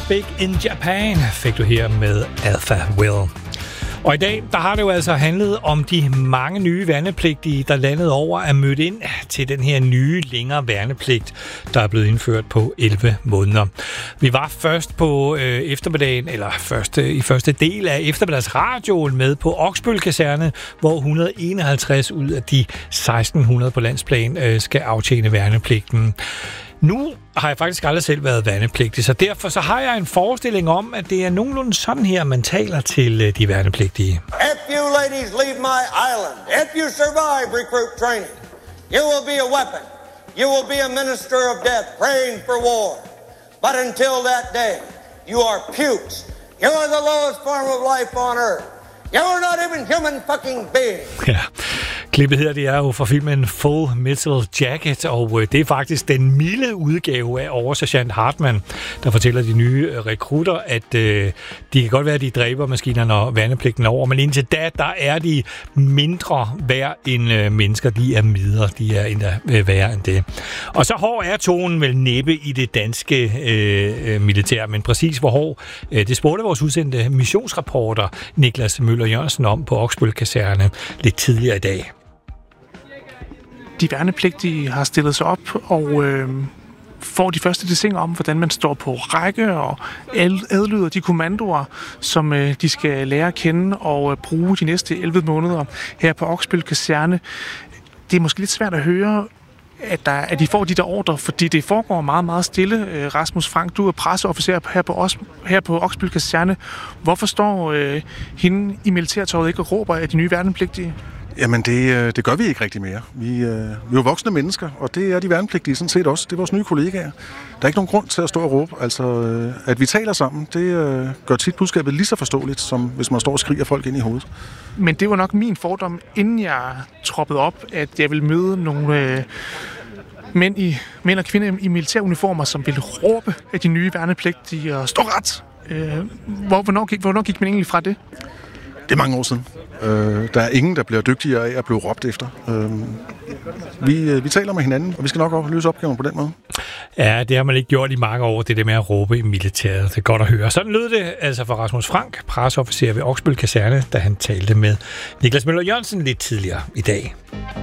Big in Japan fik du her med Alpha Will. Og i dag, der har det jo altså handlet om de mange nye værnepligtige, der landede over at møde ind til den her nye længere værnepligt, der er blevet indført på 11 måneder. Vi var først på eftermiddagen, eller i første del af eftermiddagsradioen med på Oksbøl Kaserne, hvor 151 ud af de 1600 på landsplan skal aftjene værnepligten. Nu har jeg faktisk aldrig selv været værnepligtig, så derfor så har jeg en forestilling om, at det er nogenlunde sådan her, man taler til de værnepligtige. If you ladies leave my island, if you survive recruit training, you will be a weapon. You will be a minister of death praying for war. But until that day, you are pukes. You are the lowest form of life on earth. You are not even human fucking beings. Ja. Klippet her, det er jo fra filmen Full Metal Jacket, og det er faktisk den milde udgave af oversergeant Hartmann, der fortæller de nye rekrutter, at de kan godt være, at de dræber maskiner, når værnepligten er over, men indtil da, der er de mindre værd end mennesker. De er midler, de er endda værre end det. Og så hård er tonen vel næppe i det danske militær, men præcis hvor hård, det spurgte vores udsendte missionsrapporter Niklas Møller Jørgensen om på Oksbøl Kaserne lidt tidligere i dag. De værnepligtige har stillet sig op og får de første desinger om, hvordan man står på række og adlyder de kommandoer, som de skal lære at kende og bruge de næste 11 måneder her på Oksbøl Kaserne. Det er måske lidt svært at høre, at de får de der ordre, fordi det foregår meget, meget stille. Rasmus Frank, du er presseofficer her på Oksbøl Kaserne. Hvorfor står hende i militærtøjet ikke og råber af de nye værnepligtige? Jamen, det gør vi ikke rigtig mere. Vi er jo voksne mennesker, og det er de værnepligtige sådan set også. Det er vores nye kollegaer. Der er ikke nogen grund til at stå og råbe. Altså, at vi taler sammen, det gør tit budskabet lige så forståeligt, som hvis man står og skriger folk ind i hovedet. Men det var nok min fordom, inden jeg troppede op, at jeg ville møde nogle mænd og kvinder i militæruniformer, som ville råbe af de nye værnepligtige og stå ret. Hvornår gik man egentlig fra det? Det er mange år siden. Der er ingen, der bliver dygtigere af at blive råbt efter. Vi taler med hinanden, og vi skal nok løse opgaven på den måde. Ja, det har man ikke gjort i mange år, det der med at råbe i militæret. Det er godt at høre. Sådan lød det altså fra Rasmus Frank, presseofficer ved Oksbøl Kaserne, da han talte med Niklas Møller Jørgensen lidt tidligere i dag.